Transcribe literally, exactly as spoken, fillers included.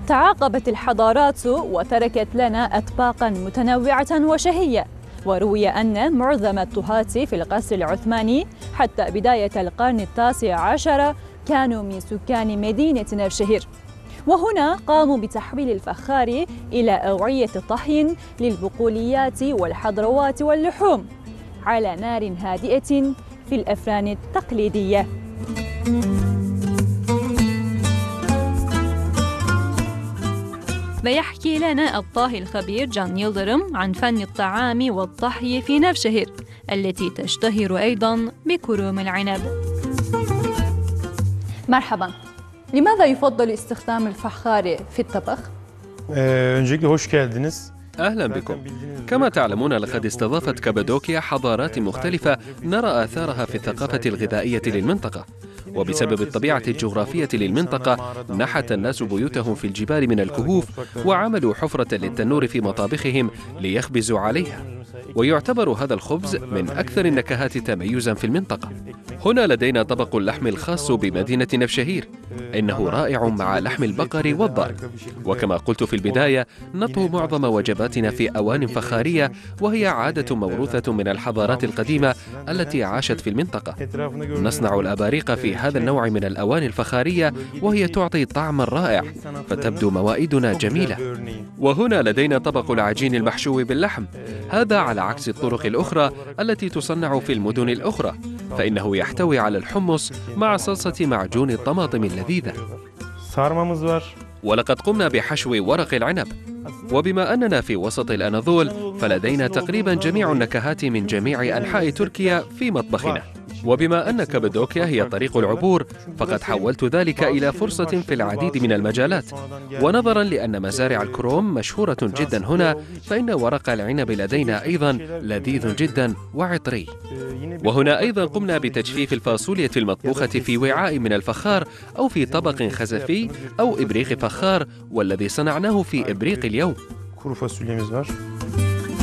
تعاقبت الحضارات وتركت لنا أطباقاً متنوعة وشهية، وروي أن معظم الطهاة في القصر العثماني حتى بداية القرن التاسع عشر كانوا من سكان مدينة نفشهر، وهنا قاموا بتحويل الفخار إلى أوعية طهي للبقوليات والحضروات واللحوم على نار هادئة في الأفران التقليدية. ويحكي لنا الطاهي الخبير جان يلدرم عن فن الطعام والطهي في نفشهر التي تشتهر أيضاً بكروم العنب. مرحباً. لماذا يفضل استخدام الفخار في الطبخ؟ Öncelikle hoş geldiniz. أهلا بكم. كما تعلمون لقد استضافت كابادوكيا حضارات مختلفة نرى آثارها في الثقافة الغذائية للمنطقة، وبسبب الطبيعة الجغرافية للمنطقة نحت الناس بيوتهم في الجبال من الكهوف وعملوا حفرة للتنور في مطابخهم ليخبزوا عليها، ويعتبر هذا الخبز من أكثر النكهات تميزا في المنطقة. هنا لدينا طبق اللحم الخاص بمدينة نفشهير، إنه رائع مع لحم البقر والضأن، وكما قلت في البداية نطهو معظم وجباتنا في أوان فخارية، وهي عادة موروثة من الحضارات القديمة التي عاشت في المنطقة. نصنع الأباريق في هذا النوع من الأواني الفخارية وهي تعطي طعما رائع، فتبدو موائدنا جميلة. وهنا لدينا طبق العجين المحشو باللحم، هذا على عكس الطرق الأخرى التي تصنع في المدن الأخرى، فإنه يحتوي على الحمص مع صلصة معجون الطماطم اللذيذة. ولقد قمنا بحشو ورق العنب، وبما أننا في وسط الأناضول فلدينا تقريبا جميع النكهات من جميع أنحاء تركيا في مطبخنا. وبما أن كابادوكيا هي طريق العبور فقد حولت ذلك إلى فرصة في العديد من المجالات، ونظرا لأن مزارع الكروم مشهورة جدا هنا فإن ورق العنب لدينا أيضا لذيذ جدا وعطري. وهنا أيضا قمنا بتجفيف الفاصوليا المطبوخة في وعاء من الفخار أو في طبق خزفي أو إبريق فخار، والذي صنعناه في إبريق اليوم.